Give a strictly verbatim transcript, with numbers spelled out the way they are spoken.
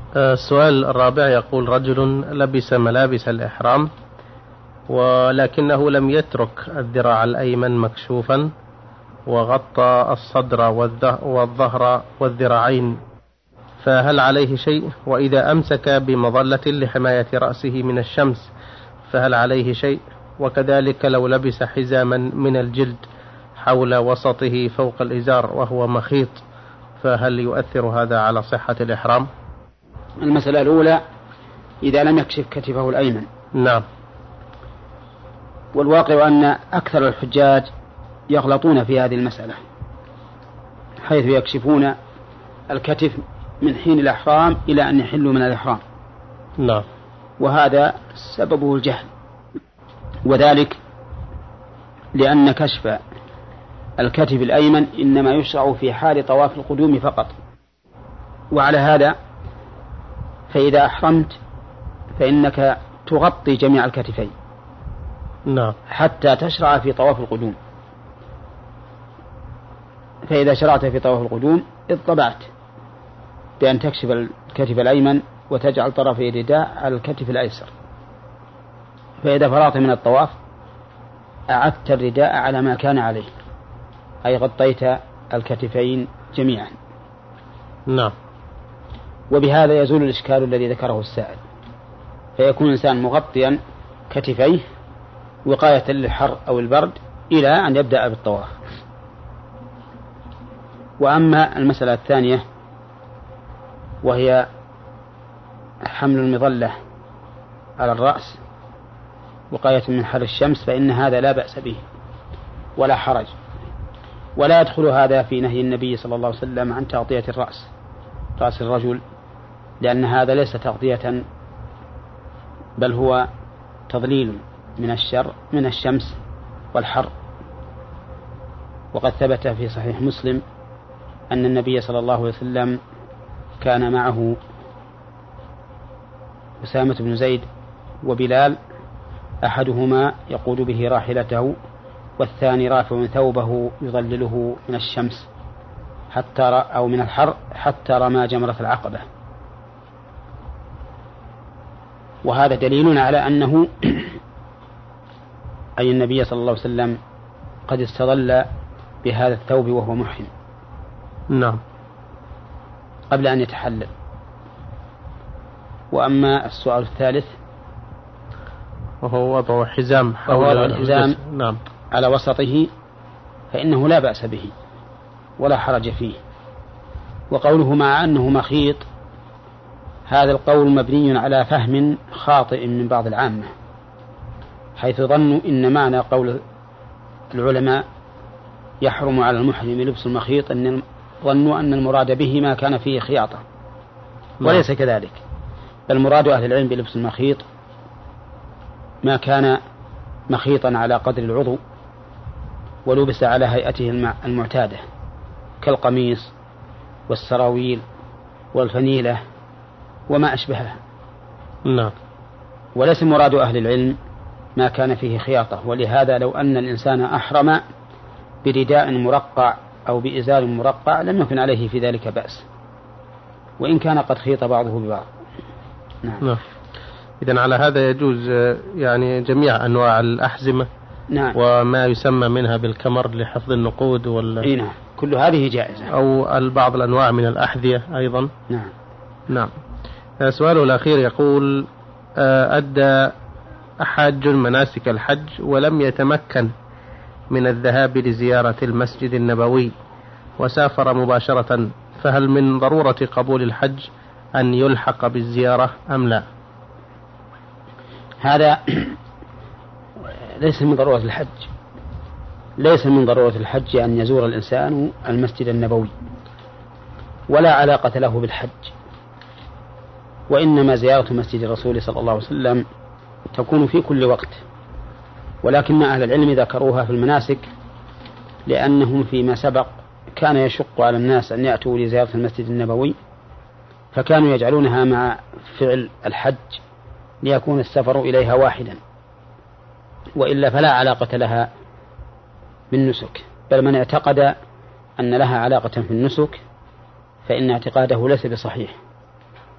السؤال الرابع يقول: رجل لبس ملابس الإحرام ولكنه لم يترك الذراع الأيمن مكشوفا وغطى الصدر والظهر والذراعين، فهل عليه شيء؟ وإذا أمسك بمظلة لحماية رأسه من الشمس فهل عليه شيء؟ وكذلك لو لبس حزاما من الجلد حول وسطه فوق الإزار وهو مخيط فهل يؤثر هذا على صحة الإحرام؟ المسألة الأولى إذا لم يكشف كتفه الأيمن. نعم. والواقع أن أكثر الحجاج يغلطون في هذه المسألة، حيث يكشفون الكتف من حين الإحرام إلى أن يحلوا من الإحرام. نعم. وهذا سببه الجهل، وذلك لأن كشف الكتف الأيمن إنما يشرع في حال طواف القدوم فقط. وعلى هذا فإذا أحرمت فإنك تغطي جميع الكتفين. نعم. حتى تشرع في طواف القدوم. فإذا شرعت في طواف القدوم اضطبعت بأن تكشف الكتف الأيمن وتجعل طرفي الرداء على الكتف الأيسر. فإذا فرغت من الطواف أعدت الرداء على ما كان عليه، أي غطيت الكتفين جميعا. نعم. وبهذا يزول الإشكال الذي ذكره السائل، فيكون الإنسان مغطيا كتفيه وقاية للحر أو البرد إلى أن يبدأ بالطواف. وأما المسألة الثانية وهي حمل المظلة على الرأس وقاية من حر الشمس فإن هذا لا بأس به ولا حرج، ولا يدخل هذا في نهي النبي صلى الله عليه وسلم عن تغطية الرأس رأس الرجل، لأن هذا ليس تغطية بل هو تضليل من الشر من الشمس والحر. وقد ثبت في صحيح مسلم أن النبي صلى الله عليه وسلم كان معه أسامة بن زيد وبلال، أحدهما يقود به راحلته والثاني رافع ثوبه يظلله من الشمس حتى أو من الحر حتى رمى جمرة العقبة. وهذا دليل على أنه أي النبي صلى الله عليه وسلم قد استظل بهذا الثوب وهو محرم. نعم. قبل أن يتحلل. وأما السؤال الثالث وهو وضع حزام حول الحزام نعم. على وسطه فإنه لا بأس به ولا حرج فيه. وقوله مع أنه مخيط هذا القول مبني على فهم خاطئ من بعض العامة، حيث ظنوا إن معنى قول العلماء يحرم على المحرم لبس المخيط أن ظنوا أن المراد به ما كان فيه خياطة، وليس كذلك. بل مراد أهل العلم بلبس المخيط ما كان مخيطا على قدر العضو ولبس على هيئته المعتادة كالقميص والسراويل والفنيلة وما أشبهها. نعم. وليس مراد أهل العلم ما كان فيه خياطة. ولهذا لو أن الإنسان أحرم برداء مرقع أو بإزار مرقع لم يكن عليه في ذلك بأس، وإن كان قد خيط بعضه ببعض. نعم. نعم. إذن على هذا يجوز يعني جميع أنواع الأحزمة. نعم. وما يسمى منها بالكمر لحفظ النقود وال... نعم. كل هذه جائزة. أو البعض الأنواع من الأحذية أيضا. نعم. نعم. سؤاله الأخير يقول: أدى حاج مناسك الحج ولم يتمكن من الذهاب لزيارة المسجد النبوي وسافر مباشرة، فهل من ضرورة قبول الحج أن يلحق بالزيارة أم لا؟ هذا ليس من ضرورة الحج ليس من ضرورة الحج أن يزور الإنسان المسجد النبوي، ولا علاقة له بالحج. وإنما زيارة مسجد الرسول صلى الله عليه وسلم تكون في كل وقت، ولكن أهل العلم ذكروها في المناسك لأنهم فيما سبق كان يشق على الناس أن يأتوا لزيارة المسجد النبوي، فكانوا يجعلونها مع فعل الحج ليكون السفر إليها واحدا، وإلا فلا علاقة لها بالنسك. بل من اعتقد أن لها علاقة في النسك فإن اعتقاده ليس بصحيح.